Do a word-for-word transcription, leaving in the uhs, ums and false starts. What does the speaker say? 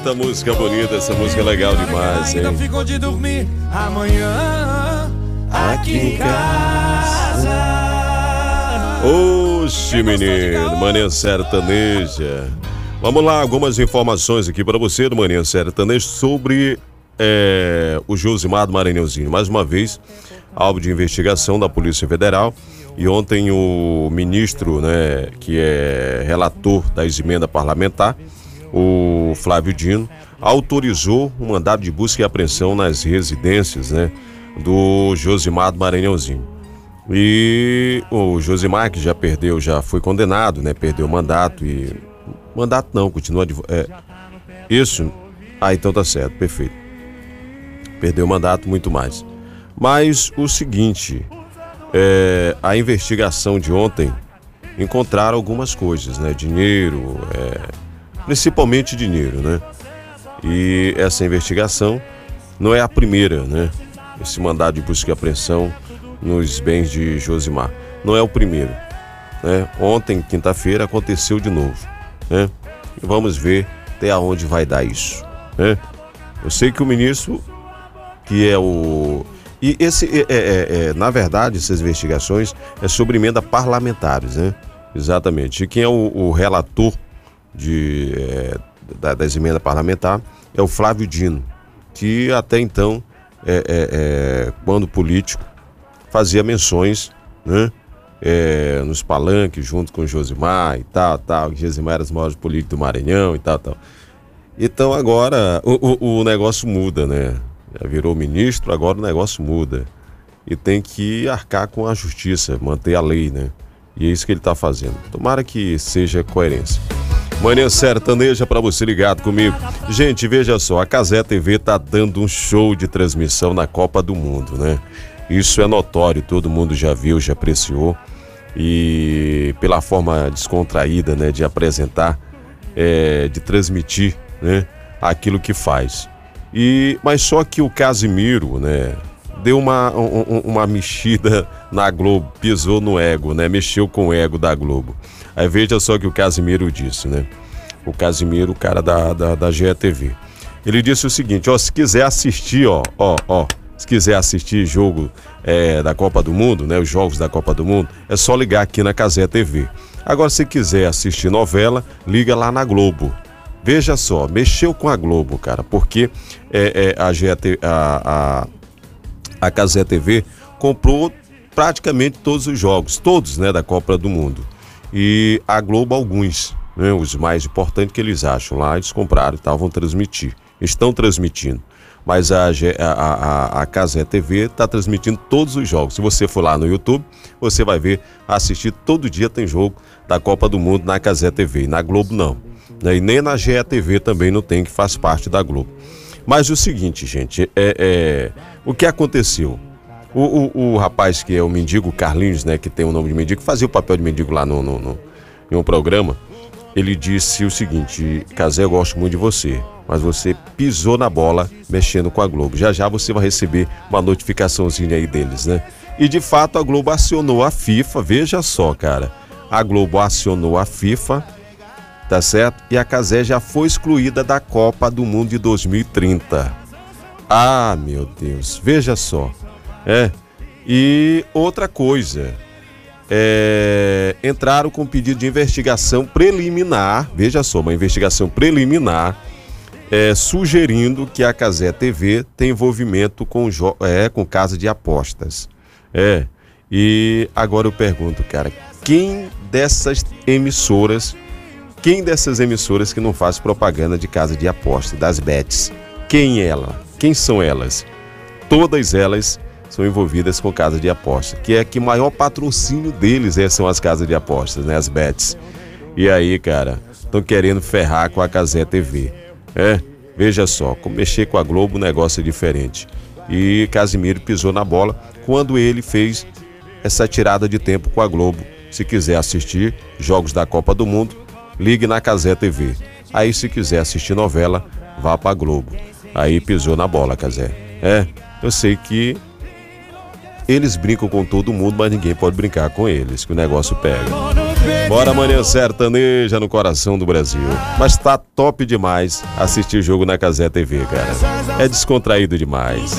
Eita, música bonita, essa música é legal demais, hein? Ainda ficou de dormir amanhã aqui em casa. Oxe, menino, Manhã Sertaneja. Vamos lá, algumas informações aqui para você do Manhã Sertaneja sobre é, o Josimar do Maranhãozinho. Mais uma vez, alvo de investigação da Polícia Federal. E ontem o ministro, né, que é relator da emenda parlamentar, o Flávio Dino, autorizou um mandado de busca e apreensão nas residências, né, do Josimar do Maranhãozinho. E o Josimar, que já perdeu, já foi condenado, né, perdeu o mandato e... Mandato não, continua... É, isso... Ah, então tá certo, perfeito. Perdeu o mandato, muito mais. Mas o seguinte... É, a investigação de ontem encontraram algumas coisas, né? Dinheiro, é, principalmente dinheiro, né? E essa investigação não é a primeira, né? Esse mandado de busca e apreensão nos bens de Josimar não é o primeiro, né? Ontem, quinta-feira, aconteceu de novo, né? E vamos ver até aonde vai dar isso, né? Eu sei que o ministro, que é o... E esse, é, é, é, na verdade, essas investigações é sobre emenda parlamentares, né? Exatamente. E quem é o, o relator de, é, da, das emendas parlamentares é o Flávio Dino, que até então, é, é, é, quando político, fazia menções, né? É, nos palanques, junto com o Josimar e tal, tal. O Josimar era os maiores políticos do Maranhão e tal, tal. Então agora o, o, o negócio muda, né? Já virou ministro, agora o negócio muda. E tem que arcar com a justiça, manter a lei, né? E é isso que ele tá fazendo. Tomara que seja coerência. Manhã Sertaneja para você ligado comigo. Gente, veja só, a Cazé T V tá dando um show de transmissão na Copa do Mundo, né? Isso é notório, todo mundo já viu, já apreciou. E pela forma descontraída, né, de apresentar, é, de transmitir, né, aquilo que faz. E, mas só que o Casimiro, né, deu uma, um, uma mexida na Globo, pisou no ego, né, mexeu com o ego da Globo. Aí veja só que o Casimiro disse, né, o Casimiro, o cara da, da, da G E T V. Ele disse o seguinte, ó, se quiser assistir, ó, ó, ó, se quiser assistir jogo é, da Copa do Mundo, né, os jogos da Copa do Mundo, é só ligar aqui na Cazé T V. Agora, se quiser assistir novela, liga lá na Globo. Veja só, mexeu com a Globo, cara, porque é, é, a, G E T, a, a, a Cazé T V comprou praticamente todos os jogos, todos, né, da Copa do Mundo. E a Globo, alguns, né, os mais importantes que eles acham lá, eles compraram e tal, vão transmitir, estão transmitindo. Mas a, a, a, a Cazé T V está transmitindo todos os jogos. Se você for lá no YouTube, você vai ver, assistir todo dia tem jogo da Copa do Mundo na Cazé T V, e na Globo não. E nem na G E T V também não tem, que faz parte da Globo. Mas o seguinte, gente, é, é, o que aconteceu? O, o, o rapaz que é o mendigo, Carlinhos, né, que tem o nome de mendigo, fazia o papel de mendigo lá no, no, no, em um programa, ele disse o seguinte, Cazé, eu gosto muito de você, mas você pisou na bola mexendo com a Globo. Já já você vai receber uma notificaçãozinha aí deles, né? E de fato a Globo acionou a FIFA, veja só, cara, a Globo acionou a FIFA, tá certo? E a Cazé já foi excluída da Copa do Mundo de dois mil e trinta. Ah, meu Deus, veja só. É. E outra coisa, é, entraram com pedido de investigação preliminar, veja só, uma investigação preliminar, é, sugerindo que a Cazé T V tem envolvimento com, é, com casa de apostas. É. E agora eu pergunto, cara, quem dessas emissoras Quem dessas emissoras que não faz propaganda de casa de aposta, das bets? Quem é ela? Quem são elas? Todas elas são envolvidas com casa de aposta, que é que o maior patrocínio deles é, são as casas de apostas, né? As bets. E aí, cara, estão querendo ferrar com a Cazé T V. É, veja só, como mexer com a Globo, o negócio é diferente. E Casimiro pisou na bola quando ele fez essa tirada de tempo com a Globo. Se quiser assistir jogos da Copa do Mundo, ligue na Cazé T V. Aí se quiser assistir novela, vá pra Globo. Aí pisou na bola, Cazé. É, eu sei que eles brincam com todo mundo, mas ninguém pode brincar com eles, que o negócio pega. Bora Manhã Sertaneja no coração do Brasil. Mas tá top demais assistir jogo na Cazé T V, cara. É descontraído demais.